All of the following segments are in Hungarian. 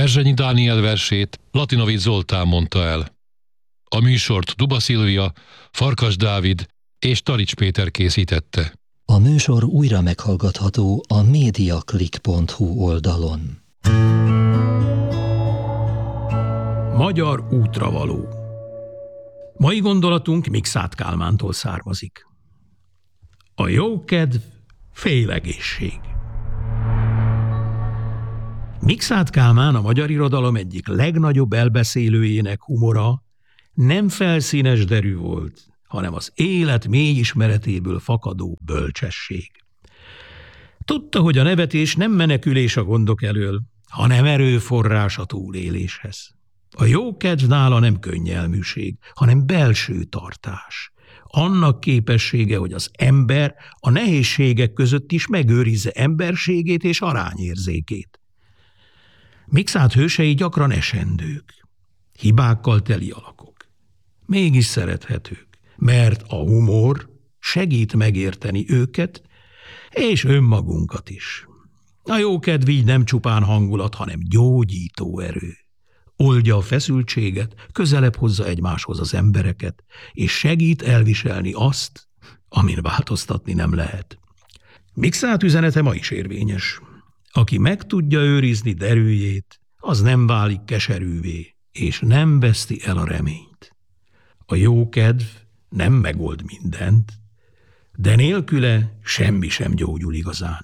Erzsenyi Dániel versét Latinovics Zoltán mondta el. A műsort Duba Szilvia, Farkas Dávid és Tarics Péter készítette. A műsor újra meghallgatható a mediaclick.hu oldalon. Magyar útravaló. Mai gondolatunk Mikszáth Kálmántól származik. A jókedv félegészség. Mikszáth Kálmán, a magyar irodalom egyik legnagyobb elbeszélőjének humora nem felszínes derű volt, hanem az élet mély ismeretéből fakadó bölcsesség. Tudta, hogy a nevetés nem menekülés a gondok elől, hanem erőforrás a túléléshez. A jókedv nála nem könnyelműség, hanem belső tartás. Annak képessége, hogy az ember a nehézségek között is megőrizze emberségét és arányérzékét. Mikszáth hősei gyakran esendők, hibákkal teli alakok. Mégis szerethetők, mert a humor segít megérteni őket, és önmagunkat is. A jókedv így nem csupán hangulat, hanem gyógyító erő. Oldja a feszültséget, közelebb hozza egymáshoz az embereket, és segít elviselni azt, amin változtatni nem lehet. Mikszáth üzenete ma is érvényes. Aki meg tudja őrizni derűjét, az nem válik keserűvé, és nem veszti el a reményt. A jókedv nem megold mindent, de nélküle semmi sem gyógyul igazán.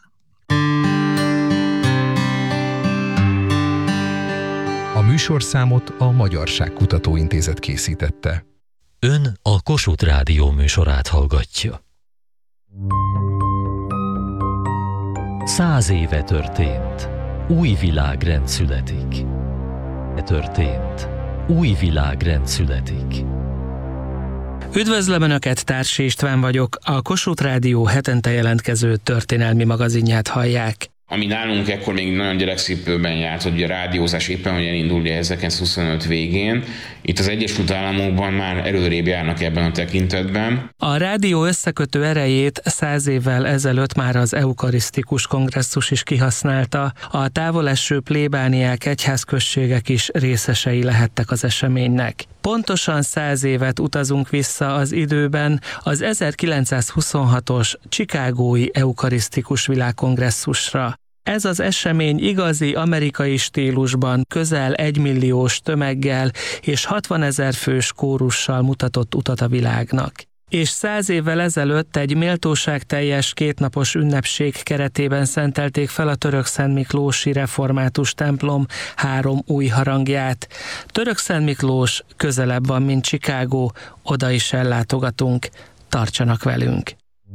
A műsorszámot a Magyarság Kutatóintézet készítette. Ön a Kossuth Rádió műsorát hallgatja. 100 éve történt. Új világrend születik. Új világrend születik. Üdvözlöm Önöket, Társ István vagyok, a Kossuth Rádió hetente jelentkező történelmi magazinját hallják. Ami nálunk ekkor még nagyon gyerekcipőben járt, hogy a rádiózás éppen, hogy elindul 1925 végén. Itt az Egyesült Államokban már előrébb járnak ebben a tekintetben. A rádió összekötő erejét 100 évvel ezelőtt már az eukarisztikus kongresszus is kihasználta, a távoleső plébániák, egyházközségek is részesei lehettek az eseménynek. Pontosan 100 évet utazunk vissza az időben az 1926-os Chicagói eukarisztikus világkongresszusra. Ez az esemény igazi amerikai stílusban közel 1 milliós tömeggel és 60 000 fős kórussal mutatott utat a világnak. És 100 évvel ezelőtt egy méltóságteljes 2 napos ünnepség keretében szentelték fel a Törökszentmiklósi református templom 3 új harangját. Törökszentmiklós közelebb van, mint Chicago, oda is ellátogatunk. Tartsanak velünk!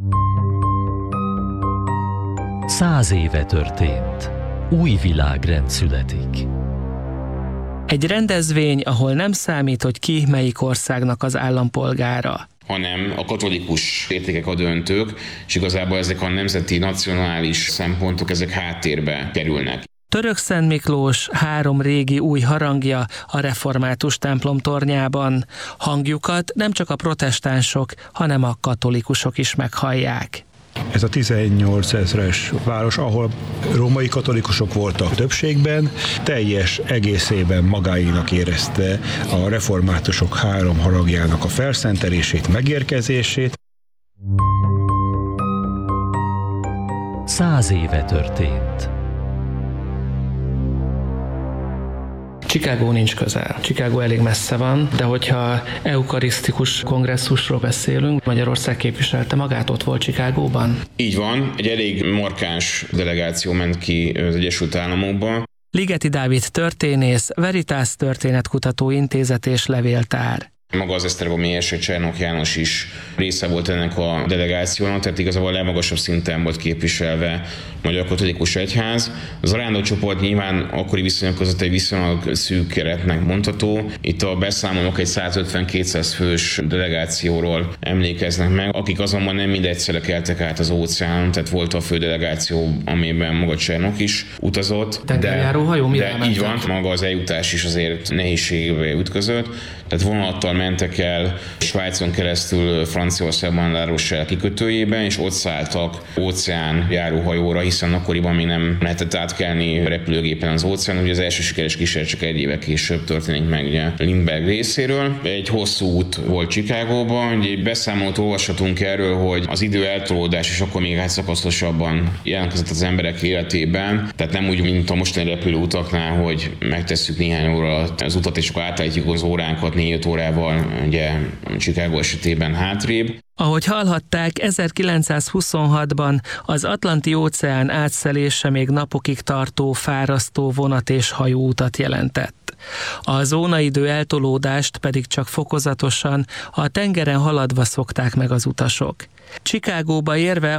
100 éve történt. Új világrend születik. Egy rendezvény, ahol nem számít, hogy ki melyik országnak az állampolgára, hanem a katolikus értékek a döntők, és igazából ezek a nemzeti, nacionális szempontok, ezek háttérbe kerülnek. Törökszentmiklós 3 régi új harangja a református templom tornyában. Hangjukat nem csak a protestánsok, hanem a katolikusok is meghallják. Ez a 18 000-es város, ahol római katolikusok voltak többségben, teljes egészében magáénak érezte a reformátusok 3 harangjának a felszentelését, megérkezését. 100 éve történt. Chicago nincs közel. Chicago elég messze van, de hogyha eukarisztikus kongresszusról beszélünk, Magyarország képviselte magát, ott volt Chicagóban? Így van, egy elég markáns delegáció ment ki az Egyesült Államokba. Ligeti Dávid történész, Veritas Történetkutató Intézet és levéltár. Maga az esztergomi érsek Csernok János is része volt ennek a delegációnak, tehát igazából a legmagasabb szinten volt képviselve a Magyar Katolikus Egyház. Az arándócsoport nyilván akkori viszonyok között egy viszonylag szűk keretnek mondható. Itt a beszámolók egy 150-200 fős delegációról emlékeznek meg, akik azonban nem mindegyszerre keltek át az óceánon, tehát volt a fő delegáció, amiben maga Csernok is utazott. Tengerjáró hajó, de így van, maga az eljutás is azért nehézségbe ütközött. Tehát vonalattal mentek el Svájcon keresztül Franciaországban La Rochelle kikötőjében, és ott szálltak óceánjáróhajóra, hiszen akkoriban még nem lehetett átkelni repülőgépen az óceán, ugye az első sikeres kísérlet csak 1 évvel később történik meg ugye Lindbergh részéről. Egy hosszú út volt Chicagóban, egy beszámolót olvashatunk erről, hogy az idő eltolódás is akkor még szakaszosabban jelentkezett az emberek életében, tehát nem úgy, mint a mostani repülőutaknál, hogy megtesszük néhány óra alatt az utat, és akkor átállítjuk az óránkat 4-5 órával, ugye Chicago esetében hátrébb. Ahogy hallhatták, 1926-ban az Atlanti-óceán átszelése még napokig tartó fárasztó vonat- és hajóutat jelentett. A zónaidő eltolódást pedig csak fokozatosan, a tengeren haladva szokták meg az utasok. Chicagóba érve